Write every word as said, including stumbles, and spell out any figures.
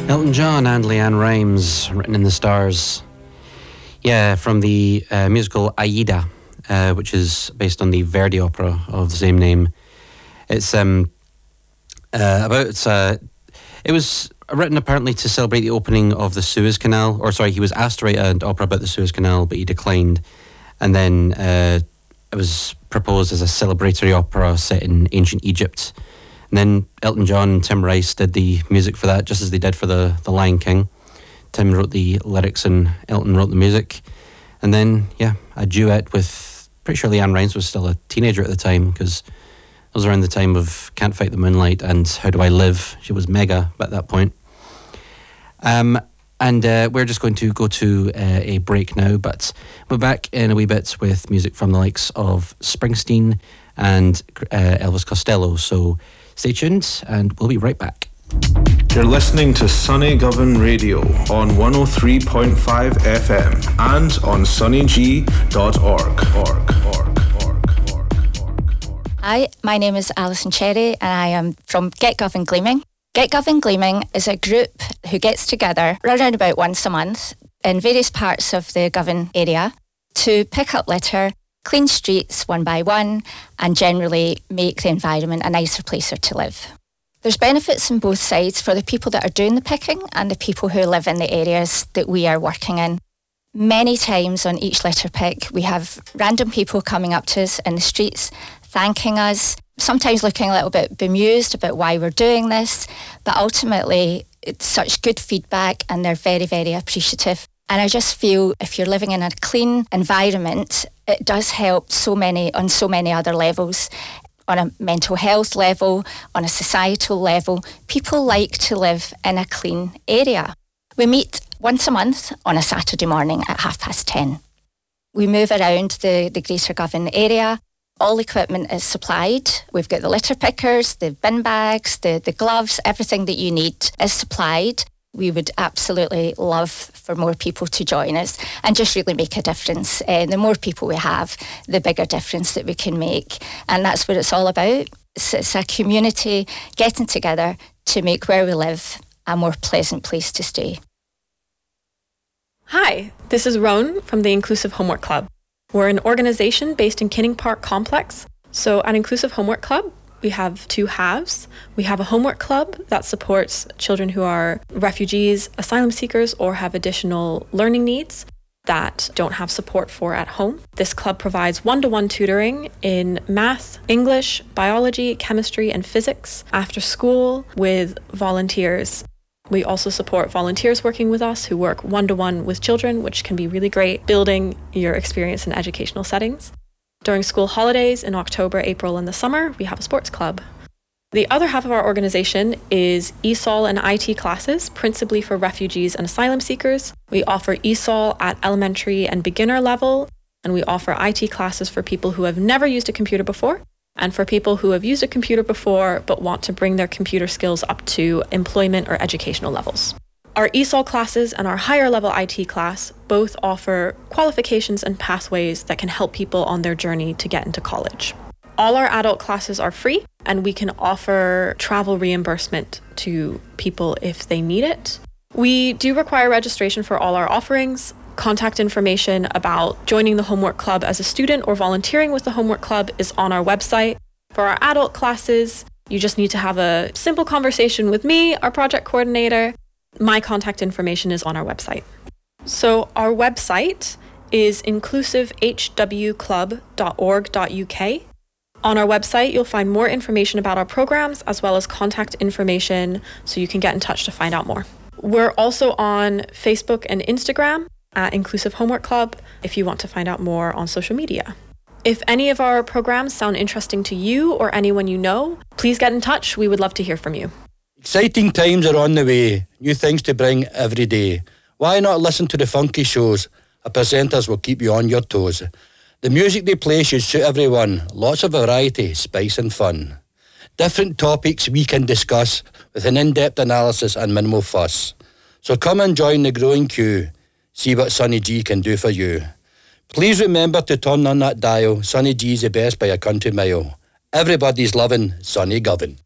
Elton John and Leanne Rimes, Written in the Stars. Yeah, from the uh, musical Aida, uh, which is based on the Verdi opera of the same name. It's um, uh, about... Uh, it was written apparently to celebrate the opening of the Suez Canal. Or sorry, he was asked to write an opera about the Suez Canal, but he declined. And then uh, it was proposed as a celebratory opera set in ancient Egypt. And then Elton John and Tim Rice did the music for that, just as they did for the, the Lion King. Tim wrote the lyrics and Elton wrote the music. And then, yeah, a duet with, pretty sure Leanne Rimes was still a teenager at the time, because it was around the time of Can't Fight the Moonlight and How Do I Live. She was mega at that point. Um, and uh, we're just going to go to uh, a break now, but we're back in a wee bit with music from the likes of Springsteen and uh, Elvis Costello. So stay tuned and we'll be right back. You're listening to Sunny Govan Radio on one oh three point five F M and on sunny g dot org. Hi, my name is Alison Cherry and I am from Get Govan Gleaming. Get Govan Gleaming is a group who gets together around about once a month in various parts of the Govan area to pick up litter, clean streets one by one, and generally make the environment a nicer place to live. There's benefits on both sides for the people that are doing the picking and the people who live in the areas that we are working in. Many times on each litter pick, we have random people coming up to us in the streets, thanking us, sometimes looking a little bit bemused about why we're doing this, but ultimately it's such good feedback and they're very, very appreciative. And I just feel if you're living in a clean environment, it does help so many on so many other levels. On a mental health level, on a societal level, people like to live in a clean area. We meet once a month on a Saturday morning at half past ten. We move around the, the Greater Govan area. All equipment is supplied. We've got the litter pickers, the bin bags, the, the gloves, everything that you need is supplied. We would absolutely love for more people to join us and just really make a difference. Uh, the more people we have, the bigger difference that we can make. And that's what it's all about. It's, it's a community getting together to make where we live a more pleasant place to stay. Hi, this is Roan from the Inclusive Homework Club. We're an organisation based in Kinning Park Complex. So at Inclusive Homework Club, we have two halves. We have a homework club that supports children who are refugees, asylum seekers, or have additional learning needs that don't have support for at home. This club provides one-to-one tutoring in math, English, biology, chemistry, and physics after school with volunteers. We also support volunteers working with us who work one-to-one with children, which can be really great, building your experience in educational settings. During school holidays in October, April, and the summer, we have a sports club. The other half of our organisation is E S O L and I T classes, principally for refugees and asylum seekers. We offer E S O L at elementary and beginner level, and we offer I T classes for people who have never used a computer before, and for people who have used a computer before but want to bring their computer skills up to employment or educational levels. Our E S O L classes and our higher level I T class both offer qualifications and pathways that can help people on their journey to get into college. All our adult classes are free, and we can offer travel reimbursement to people if they need it. We do require registration for all our offerings. Contact information about joining the Homework Club as a student or volunteering with the Homework Club is on our website. For our adult classes, you just need to have a simple conversation with me, our project coordinator. My contact information is on our website. So our website is inclusive h w club dot org dot u k. On our website, you'll find more information about our programs as well as contact information so you can get in touch to find out more. We're also on Facebook and Instagram at Inclusive Homework Club if you want to find out more on social media. If any of our programs sound interesting to you or anyone you know, please get in touch. We would love to hear from you. Exciting times are on the way, new things to bring every day. Why not listen to the funky shows? Our presenters will keep you on your toes. The music they play should suit everyone, lots of variety, spice and fun. Different topics we can discuss with an in-depth analysis and minimal fuss. So come and join the growing queue, see what Sunny G can do for you. Please remember to turn on that dial, Sunny G's the best by a country mile. Everybody's loving Sunny Govan.